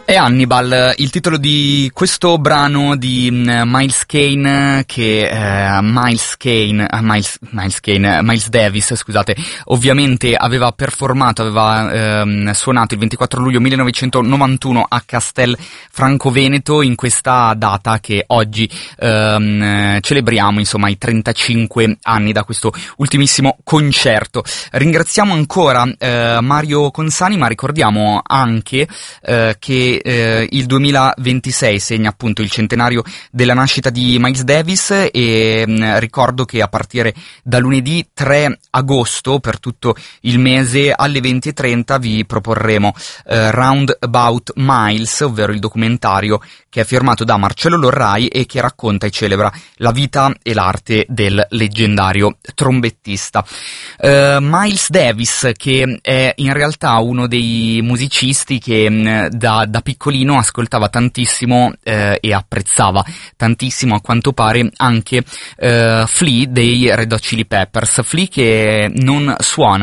È Hannibal, il titolo di questo brano di Miles Kane che Miles Davis, scusate, ovviamente aveva performato, aveva suonato il 24 luglio 1991 a Castelfranco Veneto, in questa data che oggi celebriamo, insomma, i 35 anni da questo ultimissimo concerto. Ringraziamo ancora Mario Consani, ma ricordiamo anche che il 2026 segna appunto il centenario della nascita di Miles Davis e ricordo che a partire da lunedì 3 agosto per tutto il mese alle 20:30 vi proporremo Round About Miles, ovvero il documentario che è firmato da Marcello Lorrai e che racconta e celebra la vita e l'arte del leggendario trombettista. Miles Davis, che è in realtà uno dei musicisti che da piccolino ascoltava tantissimo e apprezzava tantissimo, a quanto pare, anche Flea dei Red Hot Chili Peppers. Flea che non suona